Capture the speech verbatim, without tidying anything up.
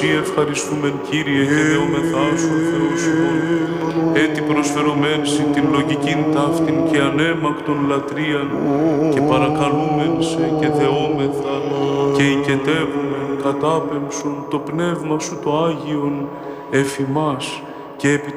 Σύ ευχαριστούμεν, Κύριε, και δεόμεθά σου, ο Θεός ημών. Έτσι προσφερωμέν σοι την λογικήν ταύτην και ανέμακτον λατρείαν και παρακαλούμεν σε και δεόμεθα και οικετεύουμεν κατάπεμψον το πνεύμα σου το Άγιον εφ' ημάς και επί